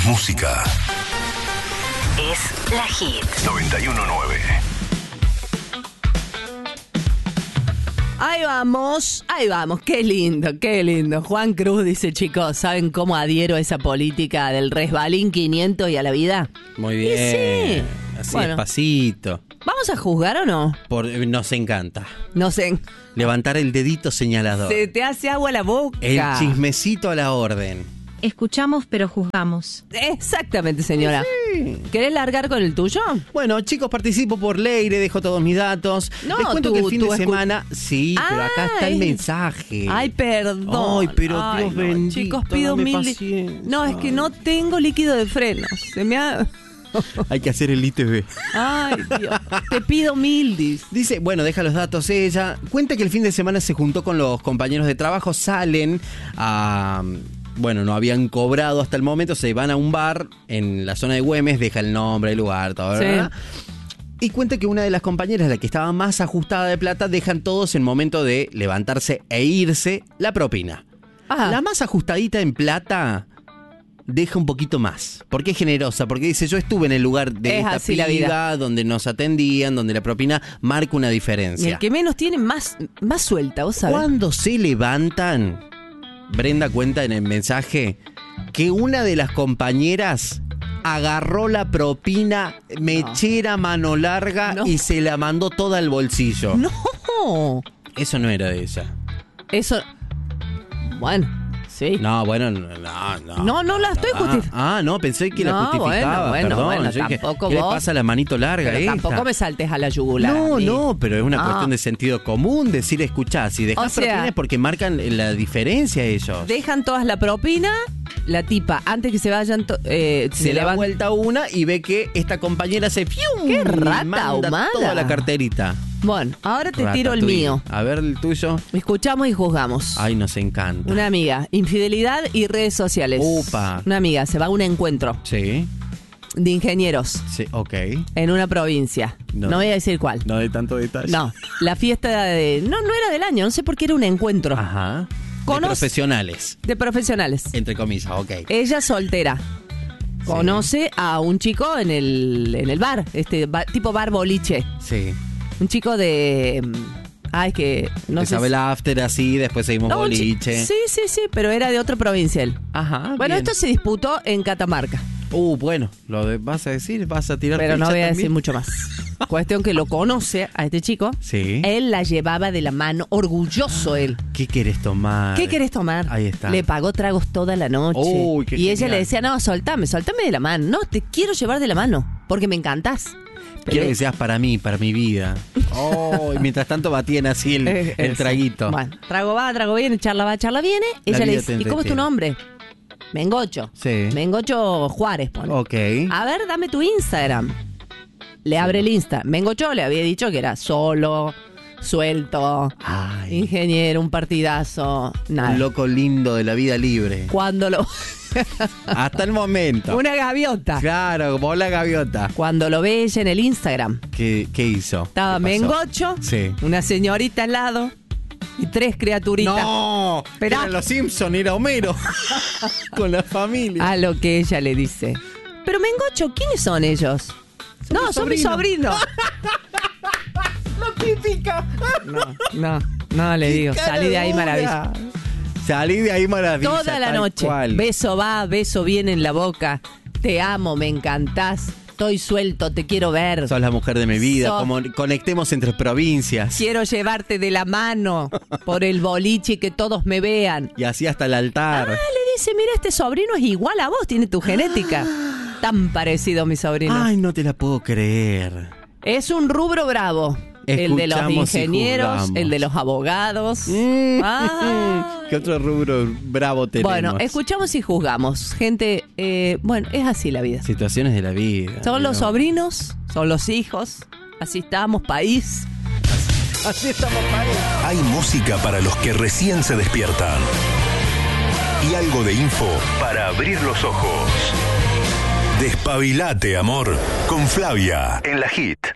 música. Es La Hit. 91.9. Ahí vamos, qué lindo. Juan Cruz dice, chicos, ¿saben cómo adhiero a esa política del resbalín 500 y a la vida? Muy bien. Y sí. Así Bueno. despacito. ¿Vamos a juzgar o no? Nos encanta. No sé. Levantar el dedito señalador. Se te hace agua la boca. El chismecito a la orden. Escuchamos pero juzgamos. Exactamente, señora. Sí. ¿Querés largar con el tuyo? Bueno, chicos, participo por ley, le dejo todos mis datos. No, Les cuento tú- que el fin tú de escu- semana... Sí, pero acá está el Ay. mensaje. Ay, perdón. Ay, pero Ay, Dios no, bendito, chicos, pido dame 1000. paciencia. No, es que no tengo líquido de frenos. Se me ha... Hay que hacer el ITV. Ay, Dios. Te pido 1000, dice. Dice, bueno, deja los datos ella. Cuenta que el fin de semana se juntó con los compañeros de trabajo, salen a... Bueno, no habían cobrado hasta el momento, se van a un bar en la zona de Güemes, deja el nombre, el lugar, todo, Sí. ¿verdad? Y cuenta que una de las compañeras, la que estaba más ajustada de plata, dejan todos en momento de levantarse e irse la propina. Ajá. La más ajustadita en plata deja un poquito más, porque es generosa, porque dice, yo estuve en el lugar de Es esta así la vida. piba, donde nos atendían, donde la propina marca una Y diferencia. el que menos tiene más suelta, ¿vos sabés? Cuando se levantan, Brenda cuenta en el mensaje que una de las compañeras agarró la propina mechera, mano larga, No. y se la mandó toda al bolsillo. No. Eso no era de ella. Eso... Bueno, sí. No, bueno, no. No la estoy justificando. No, pensé que la No, justificaba. bueno, perdón. bueno, Yo dije, tampoco ¿qué le vos? pasa a la manito larga Pero esta? tampoco me saltes a la yugular. No, pero es una No. cuestión de sentido común decir, escuchá, si dejás O sea, propina es porque marcan la diferencia ellos. Dejan todas la propina, la tipa, antes que se vayan, Se se da levan- vuelta una y ve que esta compañera se ¡fium! ¡Qué rata y manda ahumada! toda la carterita. Bueno, ahora te tiro el Ratatouille. mío. A ver el tuyo. Escuchamos y juzgamos. Ay, nos encanta. Una amiga, infidelidad y redes sociales. Upa. Una amiga, se va a un encuentro Sí, de ingenieros sí, ok. en una provincia. No. No voy a decir cuál. No de tanto detalle. No, la fiesta de... No era del año, no sé por qué era un encuentro Ajá. Conoce- De profesionales, de profesionales. entre comillas, ok. Ella soltera. Conoce a un chico en el bar, tipo bar boliche. Sí. Un chico de... Ay, que no Que sé. sabe si- el after así, después seguimos No, un chi- boliche. Sí, pero era de otra provincia él. Ajá. Bueno, bien. esto se disputó en Catamarca, Bueno, vas a decir, vas a tirar pero no ficha voy a decir también? mucho más. Cuestión que lo conoce a este chico. Sí. Él la llevaba de la mano, orgulloso él. ¿Qué querés tomar? ¿Qué querés tomar? Ahí está. Le pagó tragos toda la noche. Uy, qué y ella genial. le decía, no, soltame de la mano. No, te quiero llevar de la mano, porque me encantás. Quiero Pero- que seas para mí, para mi vida. Y mientras tanto batían así el Eso. traguito. Bueno, trago va, trago viene, charla va, charla viene. Ella vida le te dice, ¿y cómo es tu entretiene. nombre? Mengocho. Sí. Mengocho Juárez, pone. Ok. A ver, dame tu Instagram. Le abre el Insta. Mengocho le había dicho que era solo, suelto, Ay, ingeniero, un partidazo, nada. un loco lindo de la vida libre. Cuando lo... Hasta el momento. Una gaviota. Claro, como la gaviota. Cuando lo ve ella en el Instagram, ¿Qué hizo? estaba ¿Qué pasó? Mengocho, Sí. una señorita al lado y 3 criaturitas. No, Esperá. eran los Simpson, era Homero. Con la familia. A lo que ella le dice. Pero Mengocho, ¿quiénes son ellos? No, son mis sobrinos. La típica. No, le digo, salí de ahí maravilla. Salí de ahí maravilla. Toda la tal noche. cual. Beso va, beso viene en la boca. Te amo, me encantás. Estoy suelto, te quiero ver. Sos la mujer de mi vida. Sos- Como conectemos entre provincias. Quiero llevarte de la mano por el boliche y que todos me vean. Y así hasta el altar. Le dice, mira, este sobrino es igual a vos, tiene tu genética. Tan parecido, mi sobrino. Ay, no te la puedo creer. Es un rubro bravo. El de los Escuchamos y ingenieros, juzgamos. el de los abogados. Ah. ¿Qué otro rubro bravo tenemos? Bueno, escuchamos y juzgamos. Gente, bueno, es así la vida. Situaciones de la vida. Son los Dios. sobrinos, son los hijos. Así estamos, país. Así estamos, país. Hay música para los que recién se despiertan. Y algo de info para abrir los ojos. Despabilate, amor, con Flavia en La Hit.